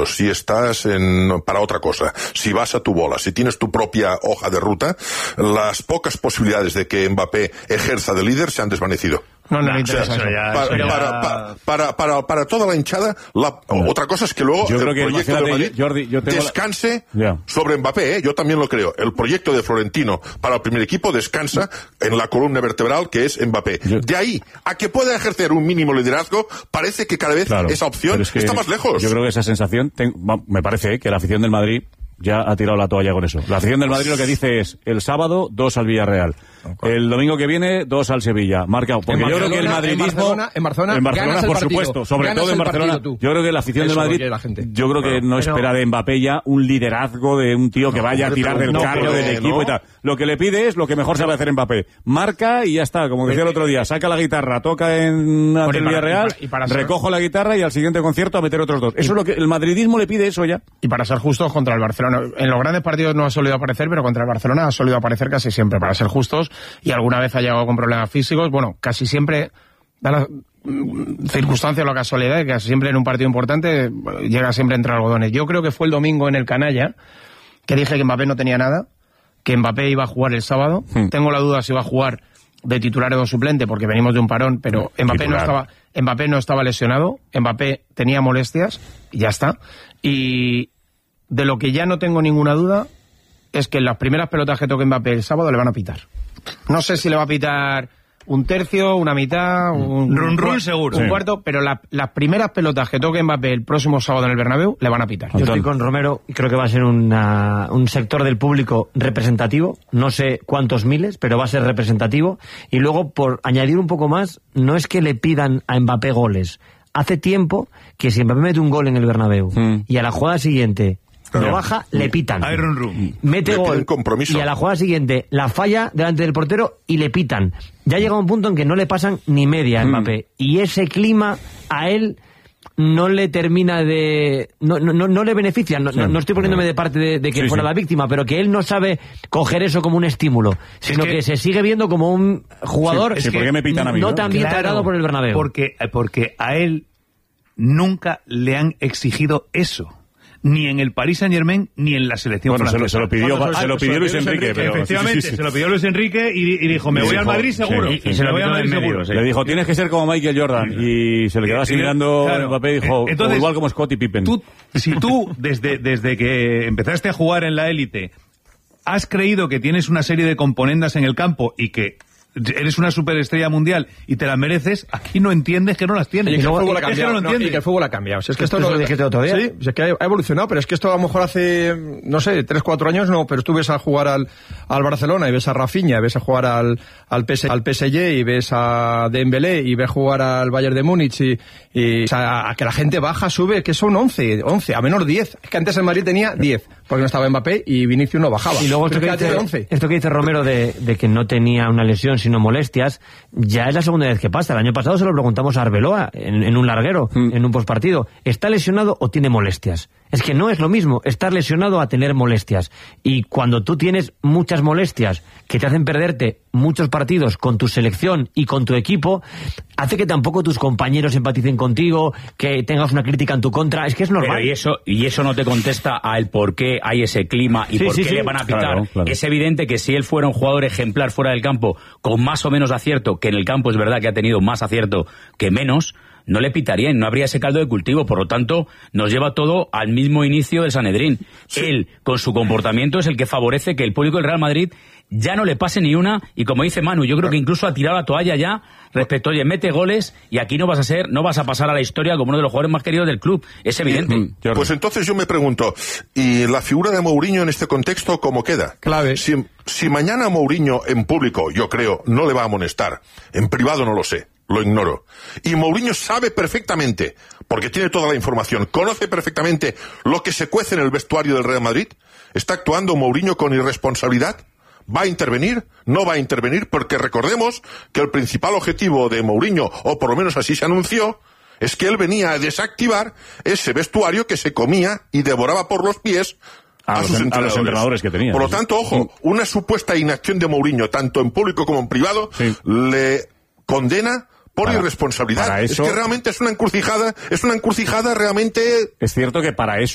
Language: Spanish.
minutos, si estás para otra cosa, si vas a tu bola, si tienes tu propia hoja de ruta, las pocas posibilidades de que Mbappé ejerza de líder se han desvanecido. No le interesa eso. Para toda la hinchada, otra cosa es que luego yo creo que proyecto de Madrid Jordi, descanse sobre Mbappé, yo también lo creo. El proyecto de Florentino para el primer equipo descansa en la columna vertebral que es Mbappé. De ahí a que pueda ejercer un mínimo liderazgo, parece que cada vez esa opción está más lejos. Yo creo que esa sensación, me parece que la afición del Madrid ya ha tirado la toalla con eso. La afición del Madrid lo que dice es, el sábado 2 al Villarreal, el domingo que viene 2 al Sevilla, marcado. Porque yo creo que el madridismo en Barcelona por supuesto, sobre todo en Barcelona, yo creo que la afición del Madrid, yo creo que no espera de Mbappé ya un liderazgo de un tío que vaya a tirar del carro del equipo y tal. Lo que le pide es lo que mejor sabe hacer Mbappé, marca y ya está, como decía el otro día, saca la guitarra, toca en el Villarreal, recojo la guitarra y al siguiente concierto a meter otros 2. Eso es lo que el madridismo le pide, eso ya. Y para ser justos contra el Barcelona, en los grandes partidos no ha solido aparecer, pero contra el Barcelona ha solido aparecer casi siempre, para ser justos, y alguna vez ha llegado con problemas físicos. Bueno, casi siempre da la circunstancia o la casualidad de que casi siempre en un partido importante llega siempre entre algodones. Yo creo que fue el domingo en el Canalla que dije que Mbappé no tenía nada, que Mbappé iba a jugar el sábado. Tengo la duda si iba a jugar de titular o de suplente porque venimos de un parón, pero Mbappé no estaba lesionado, Mbappé tenía molestias y ya está. Y de lo que ya no tengo ninguna duda es que en las primeras pelotas que toque Mbappé el sábado le van a pitar. No sé si le va a pitar un tercio, una mitad, un seguro, un cuarto, pero las primeras pelotas que toque Mbappé el próximo sábado en el Bernabéu le van a pitar. Yo estoy con Romero y creo que va a ser un sector del público representativo, no sé cuántos miles, pero va a ser representativo. Y luego, por añadir un poco más, no es que le pidan a Mbappé goles. Hace tiempo que si Mbappé mete un gol en el Bernabéu y a la jugada siguiente lo baja, le pitan. Mete gol y a la jugada siguiente la falla delante del portero y le pitan. Ya llega un punto en que no le pasan ni media a Mbappé. Y ese clima a él no le termina de... No le beneficia. No estoy poniéndome de parte de que fuera la víctima, pero que él no sabe coger eso como un estímulo, sino que se sigue viendo como un jugador ¿por qué me pitan a mí, no tan bien tratado por el Bernabéu. Porque a él nunca le han exigido eso. Ni en el Paris Saint-Germain, ni en la selección francesa. Se lo pidió Luis Enrique. Efectivamente, se lo pidió Luis Enrique y dijo, me voy al Madrid seguro. Y se lo voy al Madrid seguro. Le dijo, tienes que ser como Michael Jordan. Y se le quedaba así mirando Mbappé y dijo, entonces, igual como Scottie Pippen. Si tú, desde que empezaste a jugar en la élite, has creído que tienes una serie de componendas en el campo y que eres una superestrella mundial y te las mereces, aquí no entiendes que no las tienes. Y que el fútbol ha cambiado. Y que el fútbol ha cambiado. Si es que esto lo dijiste otro día. Sí, es que ha evolucionado, pero es que esto a lo mejor hace, no sé, 3-4 años no, pero tú ves a jugar al Barcelona y ves a Rafinha, ves a jugar al PSG y ves a Dembélé y ves jugar al Bayern de Múnich y o sea, a que la gente baja, sube, que son 11, a menos 10. Es que antes en Madrid tenía 10, porque no estaba Mbappé y Vinicius no bajaba. Y luego esto que dice Romero de que no tenía una lesión sino molestias, ya es la segunda vez que pasa. El año pasado se lo preguntamos a Arbeloa en un larguero, en un postpartido. ¿Está lesionado o tiene molestias? Es que no es lo mismo estar lesionado a tener molestias. Y cuando tú tienes muchas molestias que te hacen perderte muchos partidos con tu selección y con tu equipo, hace que tampoco tus compañeros empaticen contigo, que tengas una crítica en tu contra. Es que es normal. Pero y eso no te contesta a el por qué hay ese clima y por qué le van a pitar. Claro. Es evidente que si él fuera un jugador ejemplar fuera del campo, con más o menos acierto, que en el campo es verdad que ha tenido más acierto que menos, no le pitarían, no habría ese caldo de cultivo. Por lo tanto, nos lleva todo al mismo inicio del Sanedrín. Sí. Él, con su comportamiento, es el que favorece que el público del Real Madrid ya no le pase ni una, y como dice Manu, yo creo que incluso ha tirado la toalla ya respecto, oye, mete goles y aquí no vas a pasar a la historia como uno de los jugadores más queridos del club. Es evidente. Pues entonces yo me pregunto, ¿y la figura de Mourinho en este contexto cómo queda? Clave. Si mañana Mourinho en público, yo creo, no le va a amonestar, en privado no lo sé, lo ignoro. Y Mourinho sabe perfectamente, porque tiene toda la información, conoce perfectamente lo que se cuece en el vestuario del Real Madrid. ¿Está actuando Mourinho con irresponsabilidad? ¿Va a intervenir? ¿No va a intervenir? Porque recordemos que el principal objetivo de Mourinho, o por lo menos así se anunció, es que él venía a desactivar ese vestuario que se comía y devoraba por los pies a los entrenadores que tenía. Por lo tanto, ojo, una supuesta inacción de Mourinho, tanto en público como en privado, le condena por irresponsabilidad. Es que realmente es una encrucijada realmente... Es cierto que para eso